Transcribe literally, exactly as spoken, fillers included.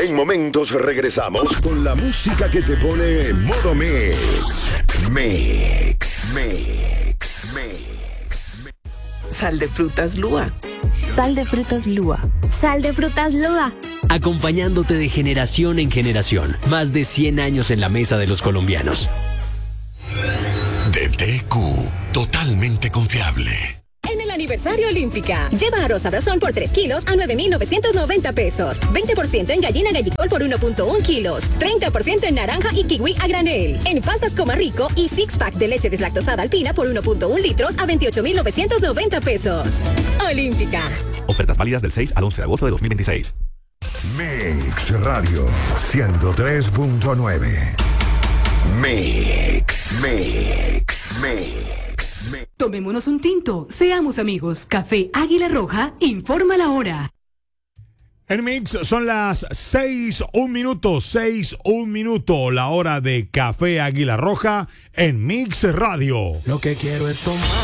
En momentos regresamos con la música que te pone en modo mix. Mix, mix, mix. Sal de frutas Lua. Sal de frutas Lua. Sal de frutas Lua. Acompañándote de generación en generación. Más de cien años en la mesa de los colombianos. D T Q, totalmente confiable. En el aniversario Olímpica, lleva arroz Abrazón por tres kilos a nueve mil novecientos noventa pesos. veinte por ciento en gallina gallicol por uno punto uno kilos. treinta por ciento en naranja y kiwi a granel. En pastas Coma Rico y six pack de leche deslactosada alpina por uno punto uno litros a veintiocho mil novecientos noventa pesos. Olímpica. Ofertas válidas del seis al once de agosto de dos mil veintiséis. Mix Radio ciento tres punto nueve. Mix, mix, mix, mix. Tomémonos un tinto, seamos amigos. Café Águila Roja, informa la hora. En Mix son las seis, un minuto, seis, un minuto, la hora de Café Águila Roja en Mix Radio. Lo que quiero es tomar.